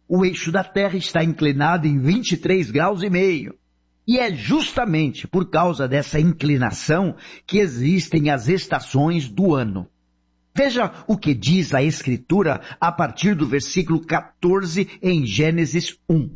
o eixo da Terra está inclinado em 23 graus e meio. E é justamente por causa dessa inclinação que existem as estações do ano. Veja o que diz a Escritura a partir do versículo 14 em Gênesis 1.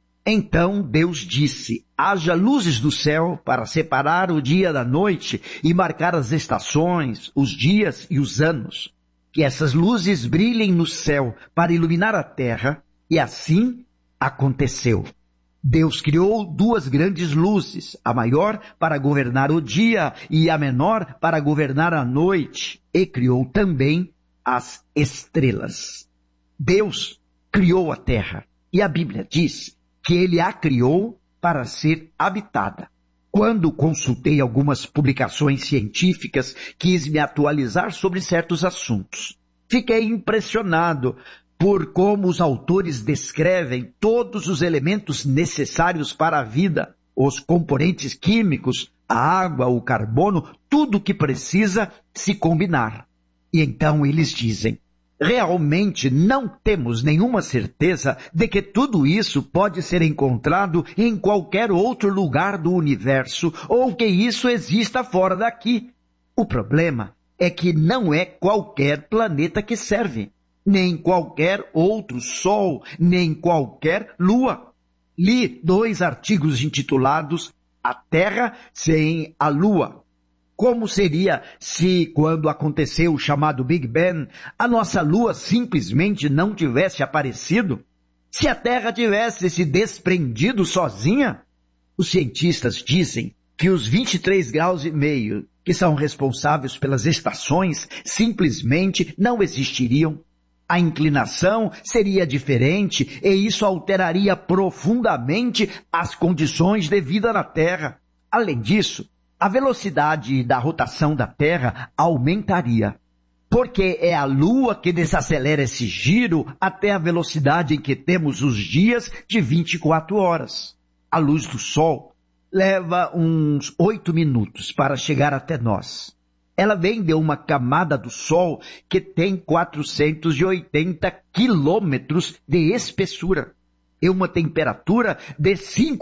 Então Deus disse: haja luzes do céu para separar o dia da noite e marcar as estações, os dias e os anos. Que essas luzes brilhem no céu para iluminar a terra, e assim aconteceu. Deus criou duas grandes luzes, a maior para governar o dia e a menor para governar a noite, e criou também as estrelas. Deus criou a terra, e a Bíblia diz que ele a criou para ser habitada. Quando consultei algumas publicações científicas, quis me atualizar sobre certos assuntos. Fiquei impressionado por como os autores descrevem todos os elementos necessários para a vida, os componentes químicos, a água, o carbono, tudo o que precisa se combinar. E então eles dizem: realmente não temos nenhuma certeza de que tudo isso pode ser encontrado em qualquer outro lugar do universo ou que isso exista fora daqui. O problema é que não é qualquer planeta que serve, nem qualquer outro sol, nem qualquer lua. Li 2 artigos intitulados A Terra sem a Lua. Como seria se, quando aconteceu o chamado Big Bang, a nossa Lua simplesmente não tivesse aparecido? Se a Terra tivesse se desprendido sozinha? Os cientistas dizem que os 23 graus e meio, que são responsáveis pelas estações, simplesmente não existiriam. A inclinação seria diferente e isso alteraria profundamente as condições de vida na Terra. Além disso, a velocidade da rotação da Terra aumentaria, porque é a Lua que desacelera esse giro até a velocidade em que temos os dias de 24 horas. A luz do Sol leva uns 8 minutos para chegar até nós. Ela vem de uma camada do Sol que tem 480 quilômetros de espessura e uma temperatura de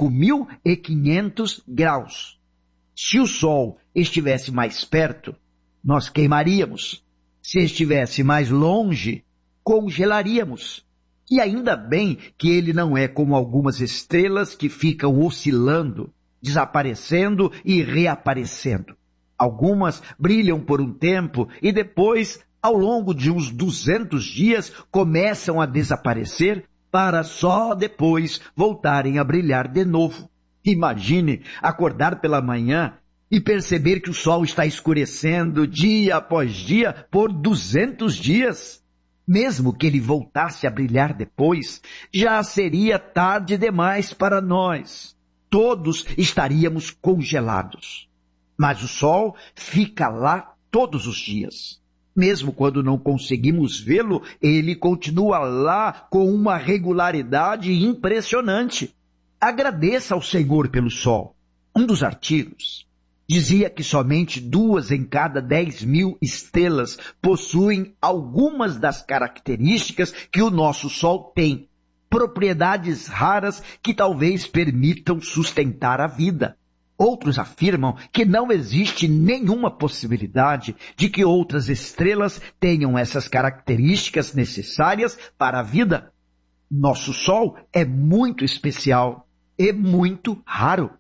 5.500 graus. Se o Sol estivesse mais perto, nós queimaríamos. Se estivesse mais longe, congelaríamos. E ainda bem que ele não é como algumas estrelas que ficam oscilando, desaparecendo e reaparecendo. Algumas brilham por um tempo e depois, ao longo de uns 200 dias, começam a desaparecer para só depois voltarem a brilhar de novo. Imagine acordar pela manhã e perceber que o sol está escurecendo dia após dia por 200 dias. Mesmo que ele voltasse a brilhar depois, já seria tarde demais para nós. Todos estaríamos congelados. Mas o sol fica lá todos os dias. Mesmo quando não conseguimos vê-lo, ele continua lá com uma regularidade impressionante. Agradeça ao Senhor pelo sol. Um dos artigos dizia que somente 2 em cada 10.000 estrelas possuem algumas das características que o nosso Sol tem, propriedades raras que talvez permitam sustentar a vida. Outros afirmam que não existe nenhuma possibilidade de que outras estrelas tenham essas características necessárias para a vida. Nosso Sol é muito especial e muito raro.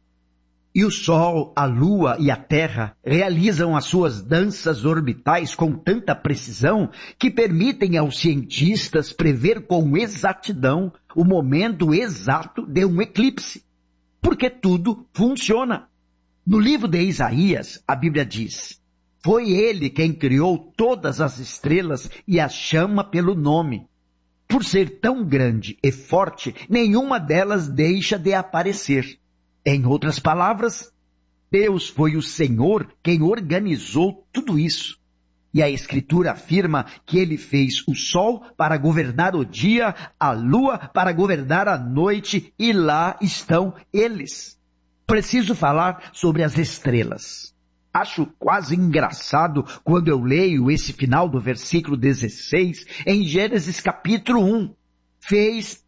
E o Sol, a Lua e a Terra realizam as suas danças orbitais com tanta precisão que permitem aos cientistas prever com exatidão o momento exato de um eclipse, porque tudo funciona. No livro de Isaías, a Bíblia diz: foi ele quem criou todas as estrelas e as chama pelo nome. Por ser tão grande e forte, nenhuma delas deixa de aparecer. Em outras palavras, Deus foi o Senhor quem organizou tudo isso. E a Escritura afirma que ele fez o sol para governar o dia, a lua para governar a noite, e lá estão eles. Preciso falar sobre as estrelas. Acho quase engraçado quando eu leio esse final do versículo 16 em Gênesis capítulo 1. Fez